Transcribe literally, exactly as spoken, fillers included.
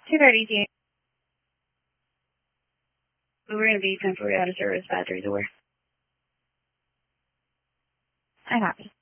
two thirty p m We're going to be temporarily out of service by three door. I copy.